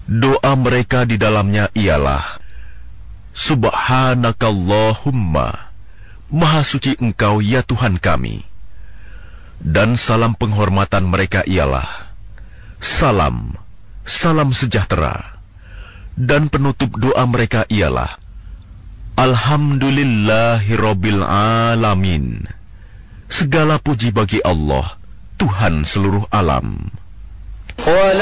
Doa mereka di dalamnya ialah, Subhanakallahumma, Maha suci Engkau ya Tuhan kami. Dan salam penghormatan mereka ialah, Salam, salam sejahtera. Dan penutup doa mereka ialah, Alhamdulillahirabbil alamin. Segala puji bagi Allah, Tuhan seluruh alam.